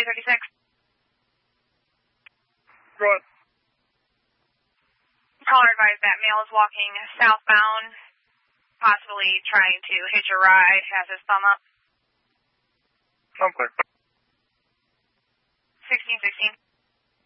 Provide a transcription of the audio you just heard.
336. Go ahead. Caller advised that male is walking southbound, possibly trying to hitch a ride, has his thumb up. I'm clear. 1616.